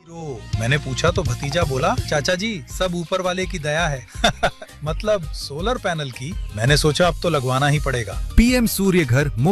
तो मैंने पूछा तो भतीजा बोला, चाचा जी सब ऊपर वाले की दया है। मतलब सोलर पैनल की। मैंने सोचा अब तो लगवाना ही पड़ेगा। पीएम सूर्य घर